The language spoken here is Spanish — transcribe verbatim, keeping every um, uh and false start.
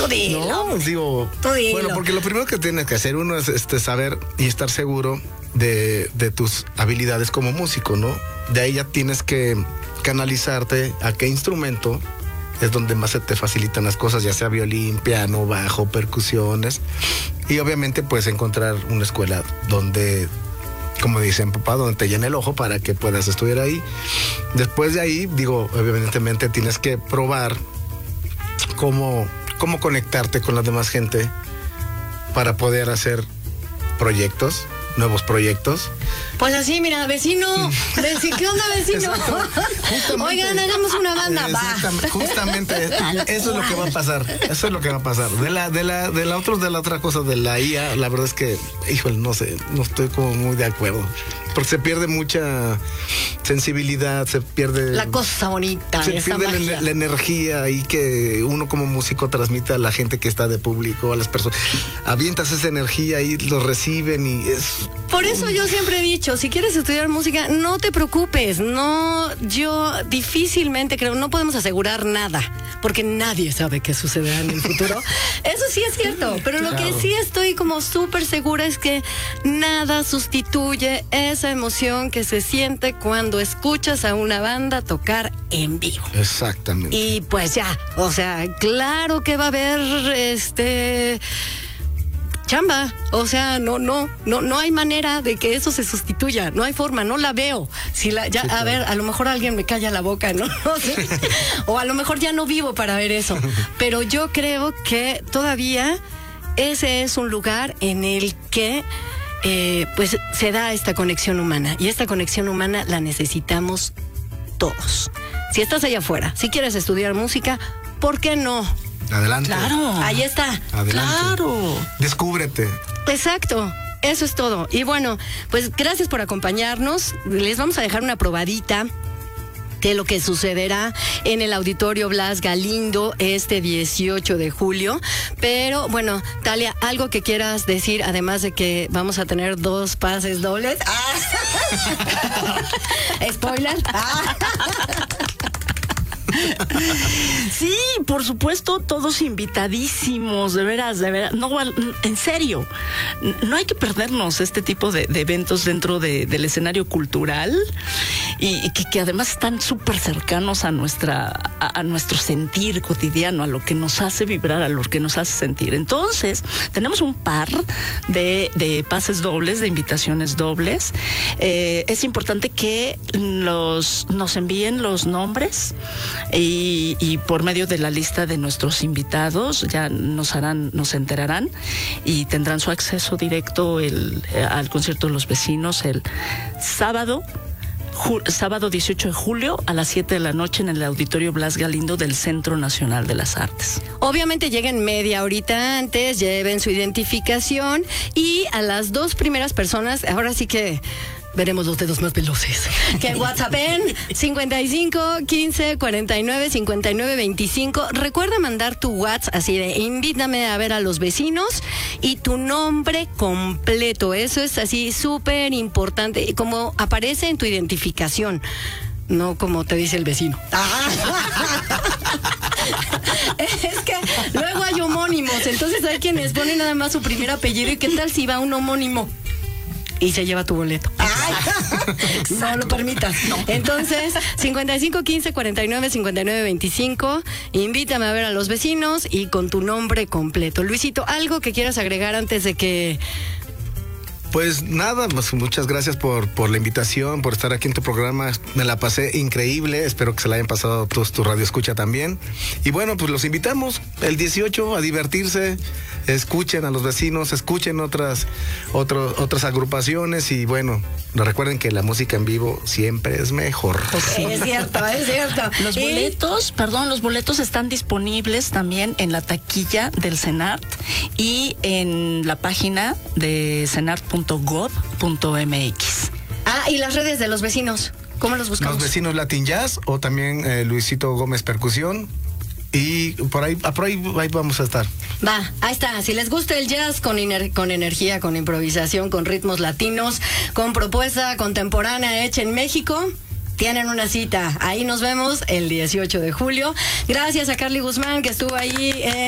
Tú dilo. No, digo, Tú dilo. bueno, porque lo primero que tienes que hacer uno es este, saber y estar seguro de, de tus habilidades como músico, ¿no? De ahí ya tienes que canalizarte a qué instrumento es donde más se te facilitan las cosas, ya sea violín, piano, bajo, percusiones. Y obviamente pues encontrar una escuela donde, como dicen papá, donde te llene el ojo para que puedas estudiar ahí. Después de ahí, digo, evidentemente tienes que probar cómo, cómo conectarte con la demás gente para poder hacer proyectos, nuevos proyectos. Pues así, mira, vecino, veci- ¿qué onda, vecino? Oigan, hagamos una banda, Exactamente, va. justamente eso es lo que va a pasar, eso es lo que va a pasar. De la, de la, de la otra, de la otra cosa de la I A, la verdad es que, híjole, no sé, no estoy como muy de acuerdo. Porque se pierde mucha sensibilidad, se pierde... La cosa bonita, Se esa pierde magia. la, la energía ahí que uno como músico transmite a la gente que está de público, a las personas. Avientas esa energía y lo reciben y es... Por eso yo siempre he dicho, si quieres estudiar música, no te preocupes. No, yo difícilmente creo, no podemos asegurar nada, porque nadie sabe qué sucederá en el futuro. Eso sí es cierto, pero lo que sí estoy como súper segura es que nada sustituye esa emoción que se siente cuando escuchas a una banda tocar en vivo. Exactamente. Y pues ya, o sea, claro que va a haber este chamba, o sea, no, no, no, no hay manera de que eso se sustituya, no hay forma, no la veo. Si la, ya, Sí, a claro. ver, a lo mejor alguien me calla la boca, ¿no? No sé. O a lo mejor ya no vivo para ver eso. Pero yo creo que todavía ese es un lugar en el que eh, pues se da esta conexión humana. Y esta conexión humana la necesitamos todos. Si estás allá afuera, si quieres estudiar música, ¿por qué no? Adelante. Claro. Ahí está. Adelante. Claro. Descúbrete. Exacto. Eso es todo. Y bueno, pues gracias por acompañarnos. Les vamos a dejar una probadita de lo que sucederá en el Auditorio Blas Galindo este dieciocho de julio. Pero bueno, Talia, algo que quieras decir, además de que vamos a tener dos pases dobles. Ah. Spoiler. Ah. Sí, por supuesto, todos invitadísimos, de veras, de veras. No, en serio, no hay que perdernos este tipo de, de eventos dentro de, del escenario cultural y, y que, que además están súper cercanos a nuestra, a, a nuestro sentir cotidiano, a lo que nos hace vibrar, a lo que nos hace sentir. Entonces, tenemos un par de, de pases dobles, de invitaciones dobles. Eh, es importante que los, nos envíen los nombres. Y, y por medio de la lista de nuestros invitados ya nos harán, nos enterarán y tendrán su acceso directo el, eh, al concierto de los vecinos el sábado, ju, sábado dieciocho de julio a las siete de la noche en el Auditorio Blas Galindo del Centro Nacional de las Artes. Obviamente lleguen media horita antes, lleven su identificación y a las dos primeras personas, ahora sí que veremos los dedos más veloces. Que WhatsAppen cincuenta y cinco, quince, cuarenta y nueve, cincuenta y nueve, veinticinco. Recuerda mandar tu WhatsApp así de invítame a ver a los vecinos y tu nombre completo. Eso es así súper importante. Como aparece en tu identificación, no como te dice el vecino. Es que luego hay homónimos, entonces hay quienes ponen nada más su primer apellido y qué tal si va un homónimo y se lleva tu boleto. Ay, no lo permitas. No. Entonces, cincuenta y cinco, quince, cuarenta y nueve, cincuenta y nueve, veinticinco. Invítame a ver a los vecinos y con tu nombre completo. Luisito, ¿algo que quieras agregar antes de que... Pues nada, pues muchas gracias por, por la invitación, por estar aquí en tu programa. Me la pasé increíble. Espero que se la hayan pasado todos tu radio escucha también. Y bueno, pues los invitamos el dieciocho a divertirse. Escuchen a los vecinos, escuchen otras, otro, otras agrupaciones y bueno, recuerden que la música en vivo siempre es mejor. Es cierto, es cierto. Los Y- boletos, perdón, los boletos están disponibles también en la taquilla del CENART y en la página de cenart punto gov punto mx. Ah, y las redes de los vecinos, ¿cómo los buscamos? Los vecinos Latin Jazz o también eh, Luisito Gómez Percusión. Y por ahí, por ahí, ahí vamos a estar. Va, ahí está. Si les gusta el jazz con, ener- con energía, con improvisación, con ritmos latinos, con propuesta contemporánea hecha en México, tienen una cita. Ahí nos vemos el dieciocho de julio. Gracias a Carly Guzmán que estuvo ahí. Eh,